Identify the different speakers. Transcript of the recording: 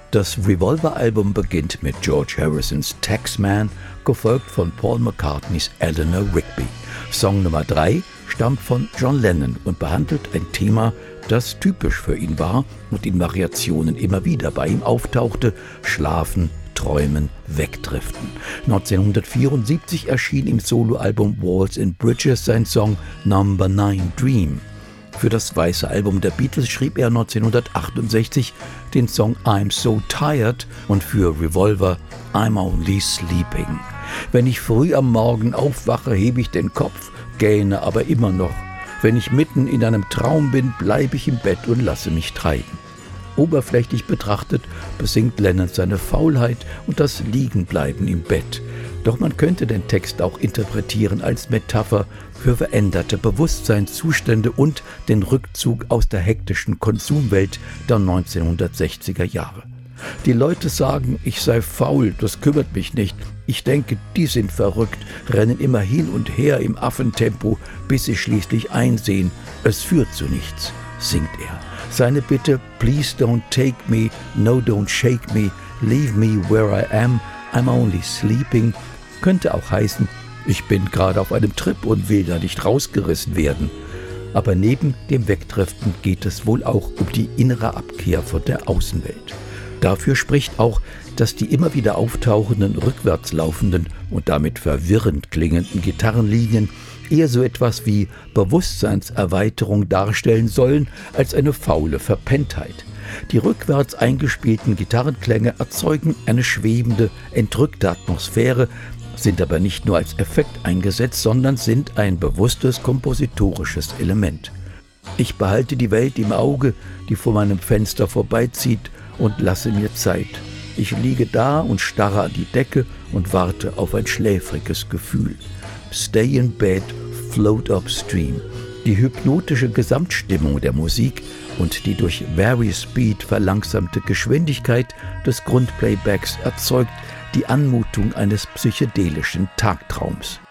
Speaker 1: Das Revolver-Album beginnt mit George Harrisons Taxman, gefolgt von Paul McCartneys Eleanor Rigby. Song Nummer 3 stammt von John Lennon und behandelt ein Thema, das typisch für ihn war und in Variationen immer wieder bei ihm auftauchte: Schlafen, Träumen, Wegdriften. 1974 erschien im Soloalbum Walls and Bridges sein Song Number 9 Dream. Für das weiße Album der Beatles schrieb er 1968 den Song I'm So Tired und für Revolver I'm Only Sleeping. Wenn ich früh am Morgen aufwache, hebe ich den Kopf, gähne aber immer noch. Wenn ich mitten in einem Traum bin, bleibe ich im Bett und lasse mich treiben. Oberflächlich betrachtet besingt Lennon seine Faulheit und das Liegenbleiben im Bett. Doch man könnte den Text auch interpretieren als Metapher für veränderte Bewusstseinszustände und den Rückzug aus der hektischen Konsumwelt der 1960er Jahre. Die Leute sagen, ich sei faul, das kümmert mich nicht. Ich denke, die sind verrückt, rennen immer hin und her im Affentempo, bis sie schließlich einsehen, es führt zu nichts, singt er. Seine Bitte, please don't take me, no don't shake me, leave me where I am, I'm only sleeping, könnte auch heißen, ich bin gerade auf einem Trip und will da nicht rausgerissen werden. Aber neben dem Wegdriften geht es wohl auch um die innere Abkehr von der Außenwelt. Dafür spricht auch, dass die immer wieder auftauchenden, rückwärts laufenden und damit verwirrend klingenden Gitarrenlinien eher so etwas wie Bewusstseinserweiterung darstellen sollen, als eine faule Verpenntheit. Die rückwärts eingespielten Gitarrenklänge erzeugen eine schwebende, entrückte Atmosphäre, sind aber nicht nur als Effekt eingesetzt, sondern sind ein bewusstes kompositorisches Element. Ich behalte die Welt im Auge, die vor meinem Fenster vorbeizieht, und lasse mir Zeit. Ich liege da und starre an die Decke und warte auf ein schläfriges Gefühl. Stay in bed, float upstream. Die hypnotische Gesamtstimmung der Musik und die durch Vari Speed verlangsamte Geschwindigkeit des Grundplaybacks erzeugt die Anmutung eines psychedelischen Tagtraums.